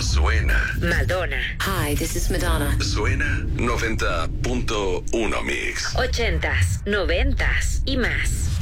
suena. Madonna. Hi, this is Madonna. Suena 90.1 Mix. 80s, 90s y más.